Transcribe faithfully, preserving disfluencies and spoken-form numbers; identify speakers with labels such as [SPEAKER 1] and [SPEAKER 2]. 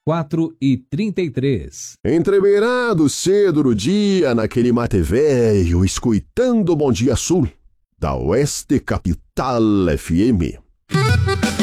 [SPEAKER 1] quatro e trinta e três.
[SPEAKER 2] Entremeirado cedo no dia, naquele mate velho, escutando Bom Dia Sul, da Oeste Capital F M.